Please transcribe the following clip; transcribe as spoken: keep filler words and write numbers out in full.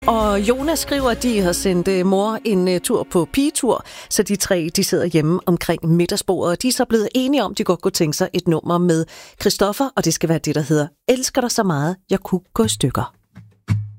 Og Jonas skriver, at de har sendt uh, mor en uh, tur på pigetur, så de tre de sidder hjemme omkring middagsbordet, og de er så blevet enige om, at de godt kunne tænke sig et nummer med Christoffer, og det skal være det, der hedder Elsker dig så meget, jeg kunne gå i stykker.